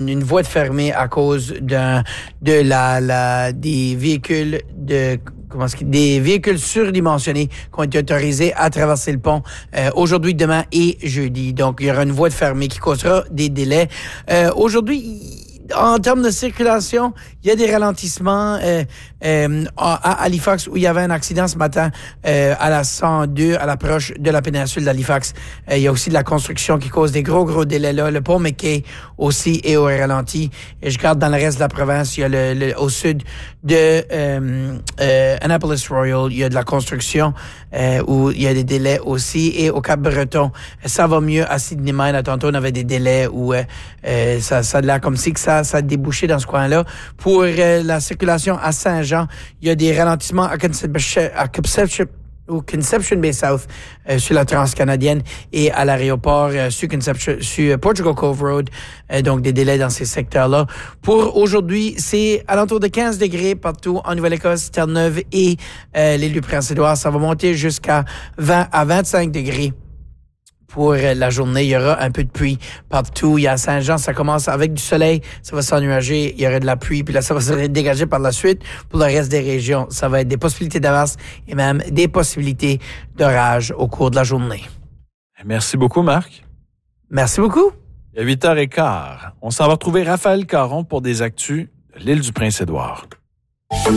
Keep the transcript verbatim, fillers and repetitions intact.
une voie de fermée à cause d'un, de la, la, des véhicules de, comment est-ce que, des véhicules surdimensionnés qui ont été autorisés à traverser le pont euh, aujourd'hui, demain et jeudi. Donc, il y aura une voie de fermée qui causera des délais. Euh, aujourd'hui, en termes de circulation, il y a des ralentissements euh, euh, à Halifax où il y avait un accident ce matin euh, à la cent deux à l'approche de la péninsule d'Halifax. Euh, il y a aussi de la construction qui cause des gros, gros délais là. Le pont McKay aussi est au ralenti. Et je regarde dans le reste de la province, il y a le, le au sud de euh, euh, Annapolis Royal, il y a de la construction euh, où il y a des délais aussi. Et au Cap-Breton, ça va mieux. À Sydney Mine, tantôt, on avait des délais où euh, euh, ça, ça a l'air comme si que ça ça a débouché dans ce coin-là. Pour euh, la circulation à Saint-Jean, il y a des ralentissements à Conception, à Conception, ou Conception Bay South euh, sur la transcanadienne et à l'aéroport euh, sur Conception, sur Portugal Cove Road. Euh, donc des délais dans ces secteurs-là. Pour aujourd'hui, c'est alentour de quinze degrés partout en Nouvelle-Écosse, Terre-Neuve et euh, l'île du Prince-Édouard. Ça va monter jusqu'à vingt à vingt-cinq degrés. Pour la journée, il y aura un peu de pluie partout. Il y a Saint-Jean, ça commence avec du soleil, ça va s'ennuager, il y aura de la pluie, puis là, ça va se dégager par la suite. Pour le reste des régions, ça va être des possibilités d'averse et même des possibilités d'orage au cours de la journée. Merci beaucoup, Marc. Merci beaucoup. Il est huit heures quinze. On s'en va retrouver Raphaël Caron pour des actus de l'île du Prince-Édouard.